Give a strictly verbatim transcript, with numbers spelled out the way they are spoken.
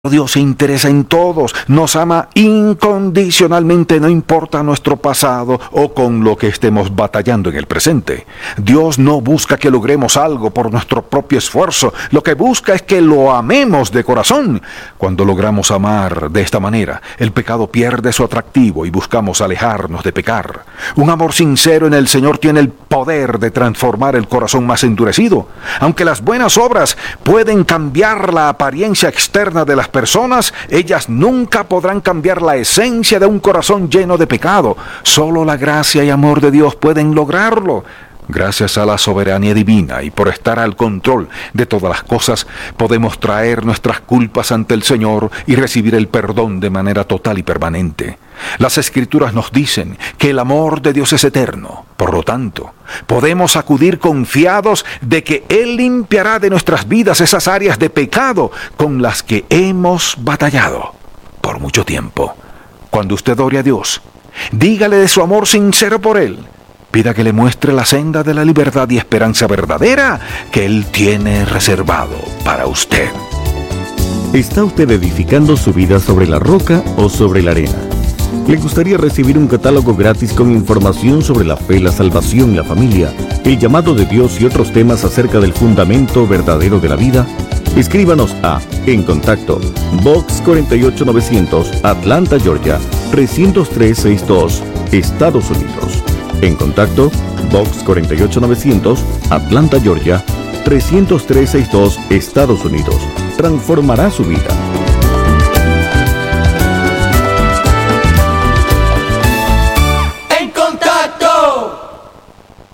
Dios se interesa en todos, nos ama incondicionalmente, no importa nuestro pasado o con lo que estemos batallando en el presente. Dios no busca que logremos algo por nuestro propio esfuerzo, lo que busca es que lo amemos de corazón. Cuando logramos amar de esta manera, el pecado pierde su atractivo y buscamos alejarnos de pecar. Un amor sincero en el Señor tiene el poder de transformar el corazón más endurecido. Aunque las buenas obras pueden cambiar la apariencia externa de las personas, ellas nunca podrán cambiar la esencia de un corazón lleno de pecado. Solo la gracia y amor de Dios pueden lograrlo. Gracias a la soberanía divina y por estar al control de todas las cosas, podemos traer nuestras culpas ante el Señor y recibir el perdón de manera total y permanente. Las Escrituras nos dicen que el amor de Dios es eterno. Por lo tanto, podemos acudir confiados de que Él limpiará de nuestras vidas esas áreas de pecado con las que hemos batallado por mucho tiempo. Cuando usted ore a Dios, dígale de su amor sincero por Él. Pida que le muestre la senda de la libertad y esperanza verdadera que Él tiene reservado para usted. ¿Está usted edificando su vida sobre la roca o sobre la arena? ¿Le gustaría recibir un catálogo gratis con información sobre la fe, la salvación, la familia, el llamado de Dios y otros temas acerca del fundamento verdadero de la vida? Escríbanos a En Contacto, Box cuatro ocho novecientos, Atlanta, Georgia, tres cero tres seis dos, Estados Unidos. En Contacto, Box cuatro ocho novecientos, Atlanta, Georgia, tres cero tres seis dos, Estados Unidos. Transformará su vida.